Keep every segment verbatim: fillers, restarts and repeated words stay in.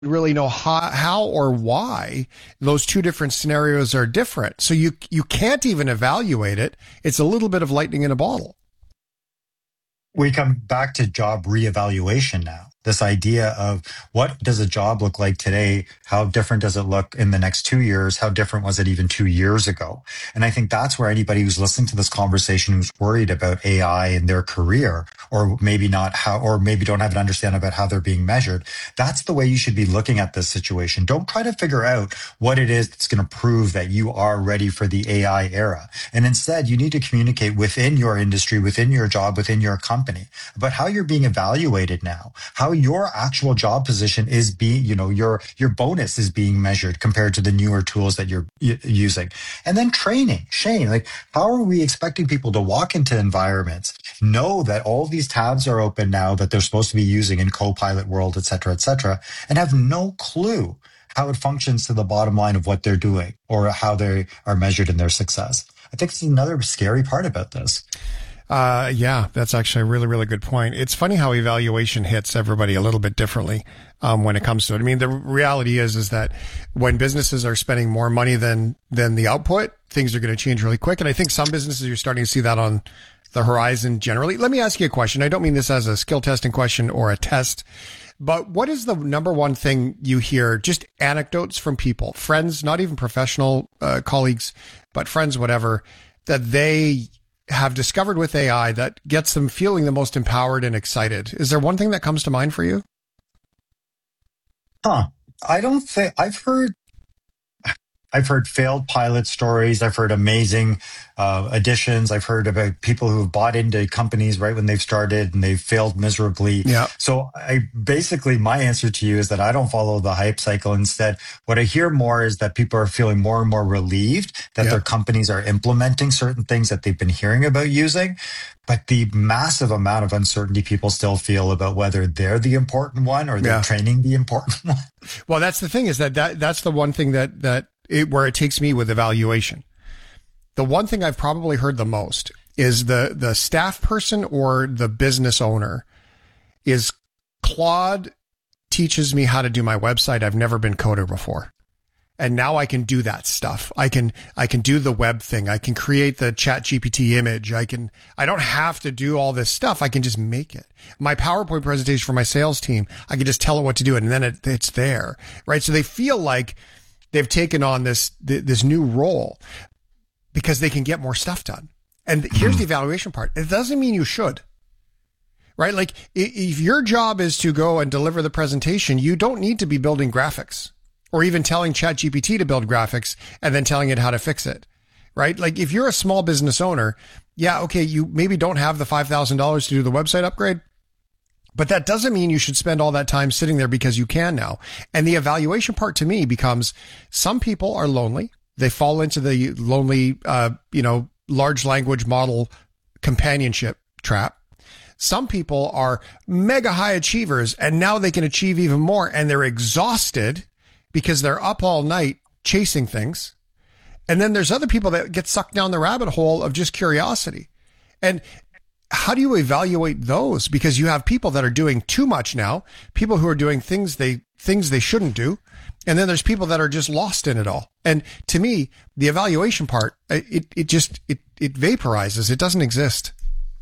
really know how, how or why those two different scenarios are different. So you you can't even evaluate it. It's a little bit of lightning in a bottle. We come back to job reevaluation now. This idea of what does a job look like today? How different does it look in the next two years? How different was it even two years ago? And I think that's where anybody who's listening to this conversation who's worried about A I in their career, or maybe not how, or maybe don't have an understanding about how they're being measured, that's the way you should be looking at this situation. Don't try to figure out what it is that's going to prove that you are ready for the A I era. And instead, you need to communicate within your industry, within your job, within your company about how you're being evaluated now, how your actual job position is being, you know, your, your bonus is being measured compared to the newer tools that you're y- using. And then training, Shane, like, how are we expecting people to walk into environments, know that all these tabs are open now that they're supposed to be using in Copilot world, et cetera, et cetera, and have no clue how it functions to the bottom line of what they're doing or how they are measured in their success? I think it's another scary part about this. Uh, yeah, that's actually a really, really good point. It's funny how evaluation hits everybody a little bit differently um, when it comes to it. I mean, the reality is is that when businesses are spending more money than than the output, things are going to change really quick. And I think some businesses, you're starting to see that on the horizon generally. Let me ask you a question. I don't mean this as a skill testing question or a test, but what is the number one thing you hear, just anecdotes from people, friends, not even professional uh, colleagues, but friends, whatever, that they have discovered with A I that gets them feeling the most empowered and excited? Is there one thing that comes to mind for you? Huh. I don't think I've heard I've heard failed pilot stories. I've heard amazing uh, additions. I've heard about people who have bought into companies right when they've started and they've failed miserably. Yeah. So I basically, my answer to you is that I don't follow the hype cycle. Instead, what I hear more is that people are feeling more and more relieved that Yeah. their companies are implementing certain things that they've been hearing about using. But the massive amount of uncertainty people still feel about whether they're the important one or they're Yeah. training the important one. Well, that's the thing is that, that that's the one thing that, that it, where it takes me with evaluation. The one thing I've probably heard the most is the, the staff person or the business owner is Claude teaches me how to do my website. I've never been coder before. And now I can do that stuff. I can, I can do the web thing. I can create the Chat G P T image. I can, I don't have to do all this stuff. I can just make it. My PowerPoint presentation for my sales team, I can just tell it what to do and then it, it's there, right? So they feel like they've taken on this, this new role because they can get more stuff done. And here's the evaluation part. It doesn't mean you should, right? Like if your job is to go and deliver the presentation, you don't need to be building graphics or even telling Chat G P T to build graphics and then telling it how to fix it, right? Like if you're a small business owner, yeah, okay, you maybe don't have the five thousand dollars to do the website upgrade, but that doesn't mean you should spend all that time sitting there because you can now. And the evaluation part to me becomes some people are lonely. They fall into the lonely, uh, you know, large language model companionship trap. Some people are mega high achievers and now they can achieve even more and they're exhausted because they're up all night chasing things. And then there's other people that get sucked down the rabbit hole of just curiosity. And how do you evaluate those? Because you have people that are doing too much now, people who are doing things they, things they shouldn't do. And then there's people that are just lost in it all. And to me, the evaluation part, it, it just, it, it vaporizes. It doesn't exist.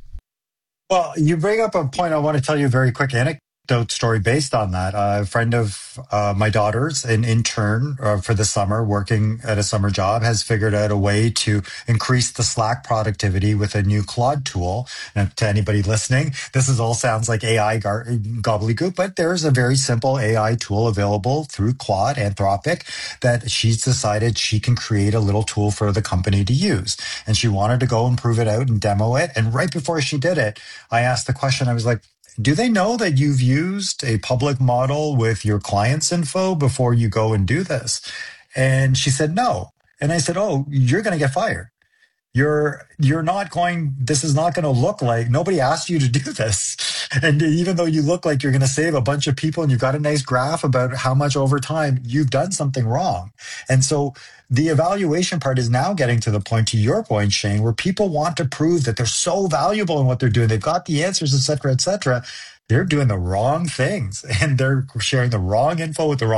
Well, you bring up a point. I want to tell you a very quick anecdote story based on that. Uh, a friend of uh, my daughter's, an intern uh, for the summer, working at a summer job, has figured out a way to increase the Slack productivity with a new Claude tool. And to anybody listening, this is all sounds like A I gar- gobbledygook, but there's a very simple A I tool available through Claude, Anthropic, that she's decided she can create a little tool for the company to use. And she wanted to go and prove it out and demo it. And right before she did it, I asked the question, I was like, do they know that you've used a public model with your client's info before you go and do this? And she said, no. And I said, oh, you're going to get fired. You're, you're not going, this is not going to look like, nobody asked you to do this. And even though you look like you're going to save a bunch of people and you've got a nice graph about how much over time, you've done something wrong. And so the evaluation part is now getting to the point, to your point, Shane, where people want to prove that they're so valuable in what they're doing. They've got the answers, et cetera, et cetera. they're doing the wrong things and they're sharing the wrong info with the wrong